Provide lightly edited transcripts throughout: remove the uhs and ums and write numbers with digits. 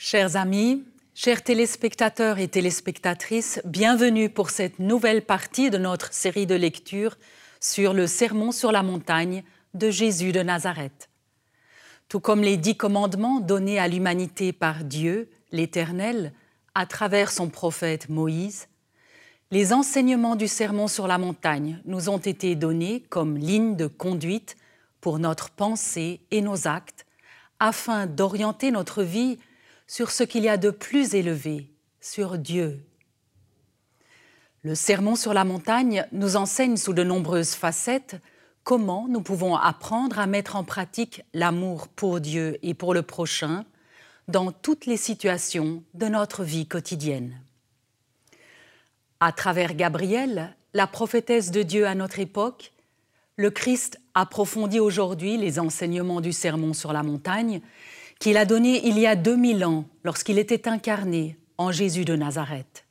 Chers amis, chers téléspectateurs et téléspectatrices, bienvenue pour cette nouvelle partie de notre série de lectures sur le Sermon sur la montagne de Jésus de Nazareth. Tout comme les 10 commandements donnés à l'humanité par Dieu, l'Éternel, à travers son prophète Moïse, les enseignements du Sermon sur la montagne nous ont été donnés comme ligne de conduite pour notre pensée et nos actes, afin d'orienter notre vie sur ce qu'il y a de plus élevé, sur Dieu. Le Sermon sur la montagne nous enseigne sous de nombreuses facettes comment nous pouvons apprendre à mettre en pratique l'amour pour Dieu et pour le prochain dans toutes les situations de notre vie quotidienne. À travers Gabrielle, la prophétesse de Dieu à notre époque, le Christ approfondit aujourd'hui les enseignements du Sermon sur la montagne qu'il a donné il y a 2000 ans lorsqu'il était incarné en Jésus de Nazareth.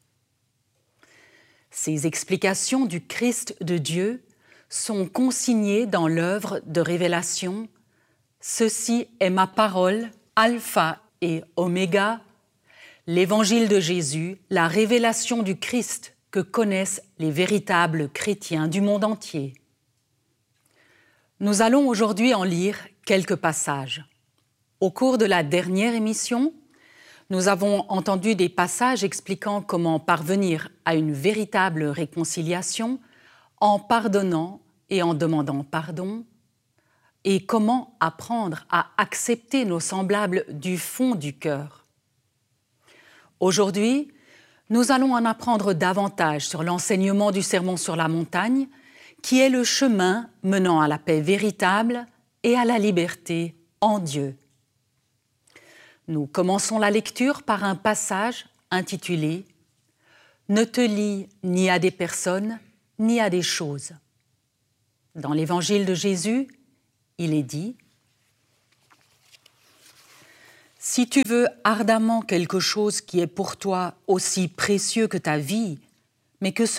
Ces explications du Christ de Dieu sont consignées dans l'œuvre de révélation « Ceci est ma parole, alpha et oméga », l'évangile de Jésus, la révélation du Christ que connaissent les véritables chrétiens du monde entier. Nous allons aujourd'hui en lire quelques passages. Au cours de la dernière émission, nous avons entendu des passages expliquant comment parvenir à une véritable réconciliation en pardonnant et en demandant pardon, et comment apprendre à accepter nos semblables du fond du cœur. Aujourd'hui, nous allons en apprendre davantage sur l'enseignement du Sermon sur la montagne, qui est le chemin menant à la paix véritable et à la liberté en Dieu. Nous commençons la lecture par un passage intitulé « Ne te lie ni à des personnes, ni à des choses ». Dans l'évangile de Jésus, il est dit « Si tu veux ardemment quelque chose qui est pour toi aussi précieux que ta vie, mais que